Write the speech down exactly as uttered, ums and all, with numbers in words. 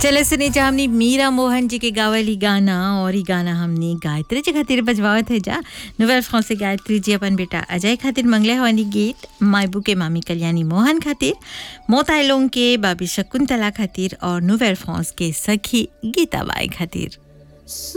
चले सुने जा हमने मीरा मोहन जी के गावली गाना और ही गाना हमने गायत्री जी खातिर बजवावत है जा नोवेल फ्रांस गायत्री जी अपन बेटा अजय खातिर मंगले हवानी गीत मायबू के मामी कल्याणी मोहन खातिर मोताइलोंग के बाबी शकुंतला खातिर और नोवेल फ्रांस के सखी गीता बाई खातिर।